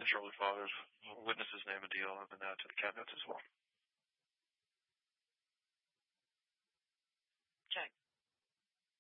Charlie Fathers, witnesses name a deal, and that to the cabinets as well.